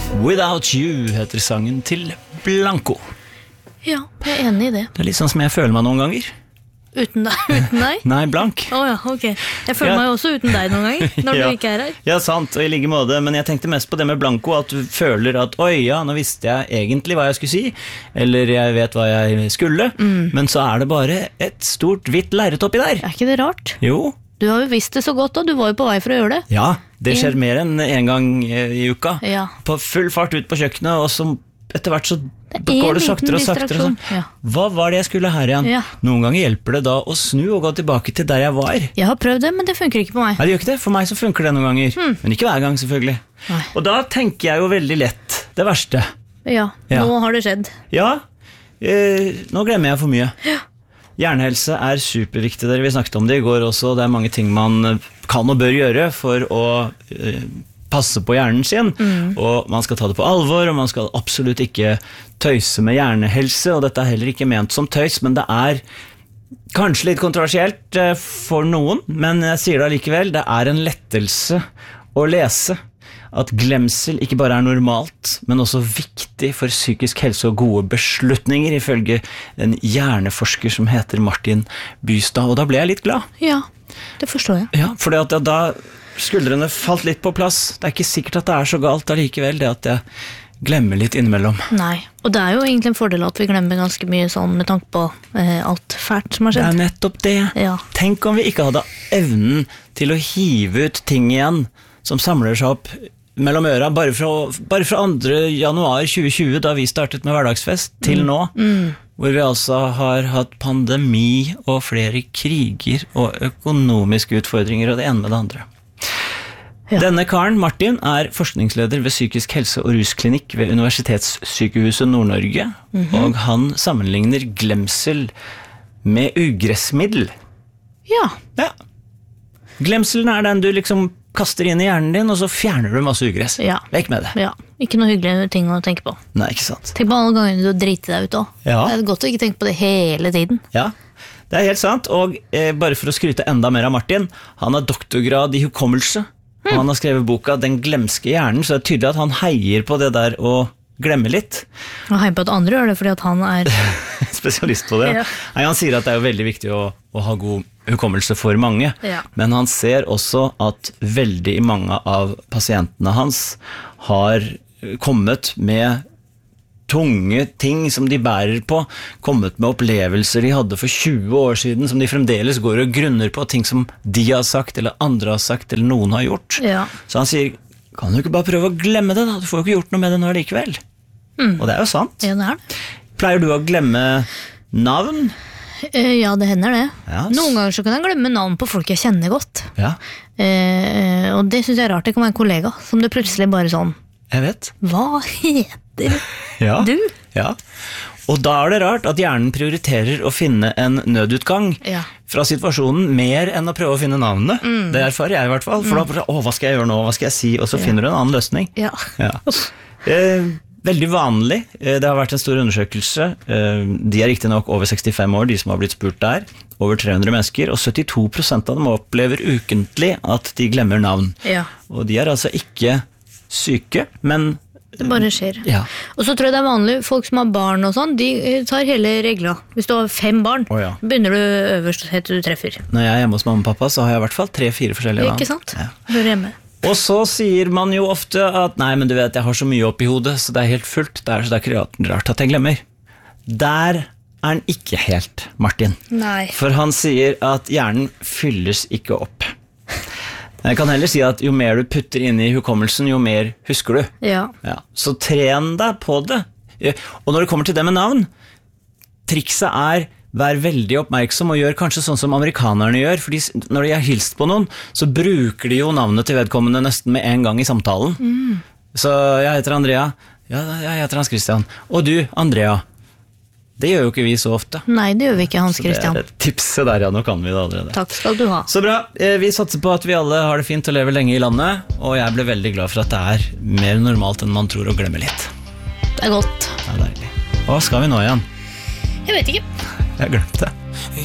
Without You heter sangen til Blanco. Ja, jeg enig I det. Det litt sånn som jeg føler meg noen ganger. Uten deg? Nei, blank. Ja, ok. Jeg føler meg jo også uten deg noen ganger, når du ikke her. Ja, sant, og I like måte, men jeg tenkte mest på det med Blanco, at du føler at, oi, ja, nå visste jeg egentlig hva jeg skulle si, eller jeg vet hva jeg skulle, men så det bare et stort, hvitt lerret oppi der. Ikke det rart? Jo. Du har jo visst det så godt, og du var jo på vei for å gjøre det. Ja, det skjer mer enn en gang I uka. Ja. På full fart ut på kjøkkenet, og så etter hvert så går det saktere og saktere. Sånn. Ja. Hva var det jeg skulle her igjen? Ja. Noen ganger hjelper det da å snu og gå tilbake til der jeg var. Jeg har prøvd det, men det funker ikke på meg. Nei, det gjør ikke det. For meg så funker det noen ganger. Men ikke hver gang, selvfølgelig. Nei. Og da tenker jeg jo veldig lett det verste. Ja, nå har det skjedd. Ja, nå glemmer jeg for mye. Ja. Hjernehelse superviktig, vi snakket om det I går også. Det mange ting man kan og bør gjøre for å passe på hjernen sin, og man skal ta det på alvor, og man skal absolutt ikke tøyse med hjernehelse, og dette heller ikke ment som tøys, men det kanskje litt kontroversielt for noen, men jeg sier det allikevel, det en lettelse å lese at glemsel ikke bare normalt, men også viktig for psykisk helse og gode beslutninger, ifølge en hjerneforsker som heter Martin Bystad, og da ble jeg litt glad. Ja, det forstår jeg. Ja, for da skuldrene falt litt på plass. Det ikke sikkert at det så galt allikevel, det at jeg glemmer litt innimellom. Nei, og det jo egentlig en fordel at vi glemmer ganske mye sånn med tanke på alt fælt som har skjedd. Det nettopp det. Ja. Tenk om vi ikke hadde evnen til å hive ut ting igjen som samler seg opp mellom øra, bare fra 2. januar 2020, da vi startet med hverdagsfest, til nå, hvor vi altså har hatt pandemi og flere kriger og økonomiske utfordringer og det ene med det andre. Ja. Denne karen, Martin, forskningsleder ved Psykisk helse- og rusklinikk ved Universitetssykehuset Nord-Norge, og han sammenligner glemsel med ugressmiddel. Ja. Glemselen den du liksom kaster inn I hjernen din, og så fjerner du masse ugress. Ja. Lek med det. Ja, ikke noe hyggelig ting å tenke på. Nei, ikke sant. Tenk på alle ganger du driter deg ut også. Ja. Det godt å ikke tenke på det hele tiden. Ja, det helt sant, og bare for å skryte enda mer av Martin, han har doktorgrad I hukommelse, og han har skrevet boka Den glemske hjernen, så det tydelig at han heier på det der å glemme litt. Han heier på at andre gjør det, fordi at han spesialist på det. Ja. Nei, han sier at det jo veldig viktig å ha god hukommelse for mange, men han ser også at veldig mange av pasientene hans har kommet med tunge ting som de bærer på, kommet med opplevelser de hadde for 20 år siden, som de fremdeles går og grunner på, ting som de har sagt, eller andre har sagt, eller noen har gjort. Ja. Så han sier, kan du ikke bare prøve å glemme det da? Du får jo ikke gjort noe med det nå likevel. Og det jo sant. Ja, det det. Pleier du å glemme navn? Ja, det hender det. Ja. Noen ganger så kan jeg glemme navn på folk jeg kjenner godt. Ja. Og det synes jeg rart. Det kan være en kollega, som det plutselig bare sånn, jeg vet. Hva heter du? Ja. Og da det rart at hjernen prioriterer å finne en nødutgang fra situasjonen mer enn å prøve å finne navnene. Det erfarer jeg I hvert fall. For da hva skal jeg gjøre nå, hva skal jeg si? Og så finner du en annen løsning. Ja. Veldig vanlig. Det har vært en stor undersøkelse. De riktig nok over 65 år, de som har blitt spurt der. Over 300 mennesker, og 72% av dem opplever ukentlig at de glemmer navn. Ja. Og de altså ikke syke, men det bare skjer. Ja. Og så tror jeg det vanlig, folk som har barn og sånn, de tar hele regla. Hvis du har 5 barn, begynner du øverst helt til du treffer. Når jeg hjemme hos mamma og pappa, så har jeg I hvert fall 3-4 forskjellige navn. Ikke sant? Ja. Hører hjemme. Og så sier man jo ofte at, nei, men du vet, jeg har så mye opp I hodet, så det helt fullt, så det ikke rart at jeg glemmer. Der han ikke helt, Martin. Nei. For han sier at hjernen fylles ikke opp. Jeg kan heller si at jo mer du putter inn I hukommelsen, jo mer husker du. Ja. Så tren deg på det. Og når det kommer til det med navn, trikset vær veldig oppmerksom og gjør kanskje sånn som amerikanerne gjør, fordi når de har hilst på noen, så bruker de jo navnet til vedkommende nesten med en gang I samtalen. Så jeg heter Andrea. Ja, jeg heter Hans Christian. Og du, Andrea. Det gjør jo ikke vi så ofte. Nei, det gjør vi ikke, Hans Christian. Så det et tipset der, nå kan vi det allerede. Takk skal du ha. Så bra, vi satser på at vi alle har det fint og lever lenge I landet, og jeg ble veldig glad for at det mer normalt enn man tror å glemme litt. Det godt. Det deilig. Hva skal vi nå igjen? Jeg vet ikke. Jeg glemte det.